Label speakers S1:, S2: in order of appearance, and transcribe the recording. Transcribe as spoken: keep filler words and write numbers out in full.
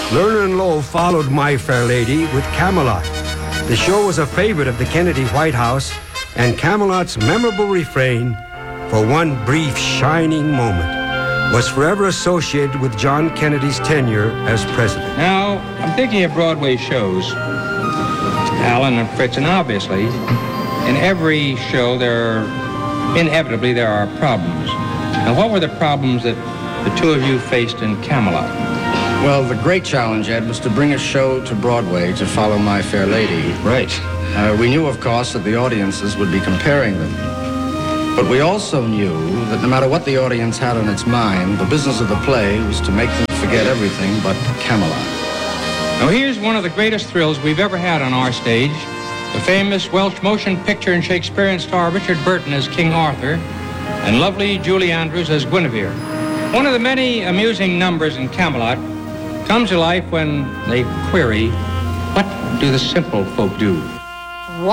S1: Lerner and Loewe followed My Fair Lady with Camelot. The show was a favorite of the Kennedy White House, and Camelot's memorable refrain, "For one brief shining moment," was forever associated with John Kennedy's tenure as president.
S2: Now, I'm thinking of Broadway shows, Alan and Fritz, and obviously, in every show there are, inevitably, there are problems. Now, what were the problems that the two of you faced in Camelot?
S3: Well, the great challenge, Ed, was to bring a show to Broadway to follow My Fair Lady.
S2: Right.
S3: Uh, we knew, of course, that the audiences would be comparing them. But we also knew that no matter what the audience had on its mind, the business of the play was to make them forget everything but Camelot.
S2: Now, here's one of the greatest thrills we've ever had on our stage. The famous Welsh motion picture and Shakespearean star Richard Burton as King Arthur and lovely Julie Andrews as Guinevere. One of the many amusing numbers in Camelot comes to life when they query, what do the simple folk do?